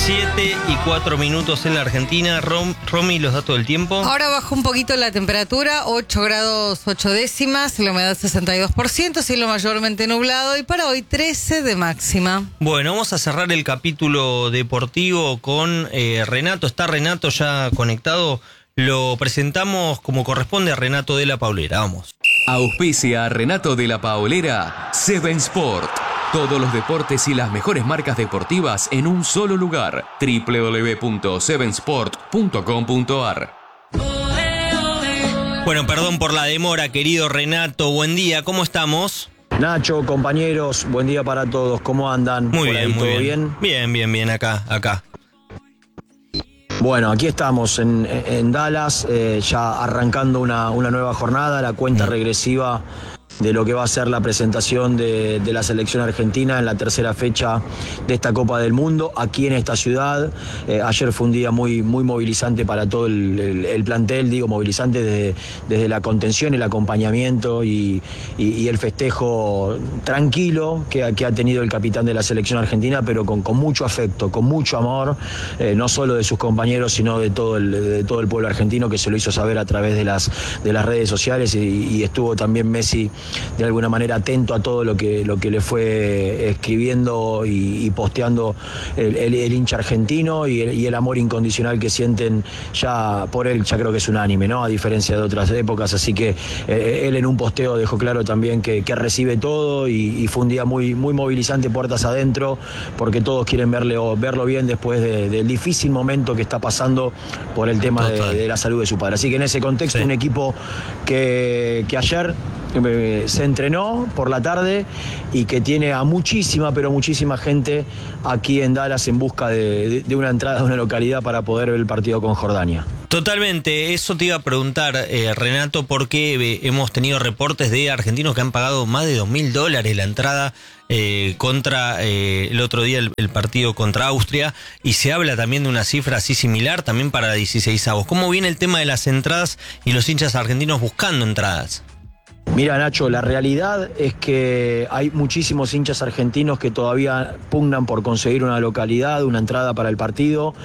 7:04 en la Argentina. Romy, los datos del tiempo. Ahora bajó un poquito la temperatura, 8 grados 8 décimas, la humedad 62%, cielo mayormente nublado y para hoy 13 de máxima. Bueno, vamos a cerrar el capítulo deportivo con Renato. ¿Está Renato ya conectado? Lo presentamos como corresponde a Renato de la Paulera. Vamos. Auspicia a Renato de la Paulera, Seven Sport. Todos los deportes y las mejores marcas deportivas en un solo lugar. www.sevensport.com.ar. Bueno, perdón por la demora, querido Renato. Buen día, ¿cómo estamos? Nacho, compañeros, buen día para todos. ¿Cómo andan? Muy ¿Por bien, ahí, muy todo bien. Bien, acá. Bueno, aquí estamos en Dallas, ya arrancando una nueva jornada, la cuenta regresiva de lo que va a ser la presentación de la selección argentina en la tercera fecha de esta Copa del Mundo, aquí en esta ciudad. Ayer fue un día muy movilizante para todo el plantel, digo movilizante desde la contención, el acompañamiento y el festejo tranquilo que ha tenido el capitán de la selección argentina, pero con mucho afecto, con mucho amor, no solo de sus compañeros, sino de todo el pueblo argentino, que se lo hizo saber a través de las redes sociales, y estuvo también Messi de alguna manera atento a todo lo que le fue escribiendo y posteando el hincha argentino y el amor incondicional que sienten ya por él. Ya creo que es unánime, ¿no? A diferencia de otras épocas, así que él en un posteo dejó claro también que recibe todo, y fue un día muy movilizante, puertas adentro, porque todos quieren verlo bien después del difícil momento que está pasando por el tema de la salud de su padre. Así que en ese contexto, un equipo que ayer se entrenó por la tarde y que tiene a muchísima gente aquí en Dallas en busca de una entrada a una localidad para poder ver el partido con Jordania. Totalmente, eso te iba a preguntar, Renato, porque hemos tenido reportes de argentinos que han pagado más de $2.000 la entrada contra el otro día el partido contra Austria, y se habla también de una cifra así similar también para 16avos. ¿Cómo viene el tema de las entradas y los hinchas argentinos buscando entradas? Mira, Nacho, la realidad es que hay muchísimos hinchas argentinos que todavía pugnan por conseguir una localidad, una entrada para el partido.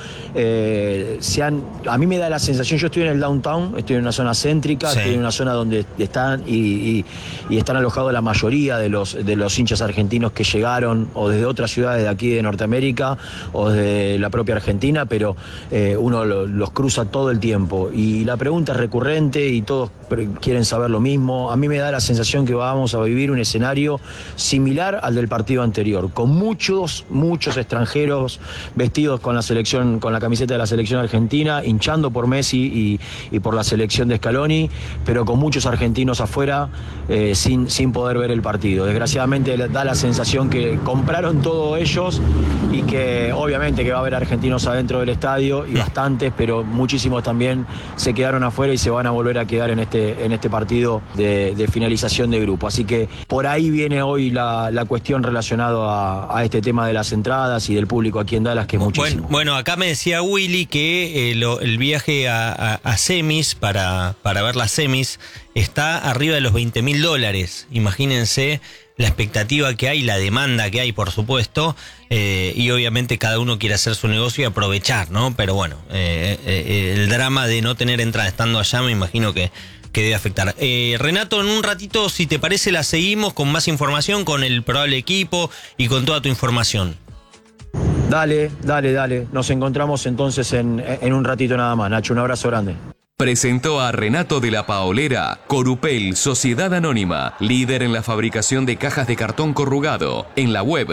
A mí me da la sensación, yo estoy en el downtown, estoy en una zona céntrica, estoy en una zona donde están y están alojados la mayoría de los hinchas argentinos que llegaron o desde otras ciudades de aquí de Norteamérica o de la propia Argentina, pero uno los cruza todo el tiempo. Y la pregunta es recurrente y todos quieren saber lo mismo. A mí me da la sensación que vamos a vivir un escenario similar al del partido anterior, con muchos extranjeros vestidos con la camiseta de la selección argentina, hinchando por Messi y por la selección de Scaloni, pero con muchos argentinos afuera sin poder ver el partido. Desgraciadamente da la sensación que compraron todos ellos y que obviamente que va a haber argentinos adentro del estadio y bastantes, pero muchísimos también se quedaron afuera y se van a volver a quedar en este partido de finalización de grupo. Así que por ahí viene hoy la cuestión relacionada a este tema de las entradas y del público aquí en Dallas, que es muchísimo. Bueno, acá me decía Willy que el viaje a semis para ver las semis está arriba de los $20.000. Imagínense la expectativa que hay, la demanda que hay, por supuesto, y obviamente cada uno quiere hacer su negocio y aprovechar, ¿no? Pero bueno, el drama de no tener entrada estando allá, me imagino que debe afectar. Renato, en un ratito, si te parece, la seguimos con más información, con el probable equipo y con toda tu información. Dale. Nos encontramos entonces en un ratito nada más. Nacho, un abrazo grande. Presentó a Renato de la Paulera, Corupel, Sociedad Anónima, líder en la fabricación de cajas de cartón corrugado, en la web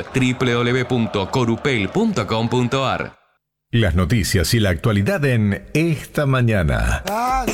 www.corupel.com.ar. Las noticias y la actualidad en Esta Mañana.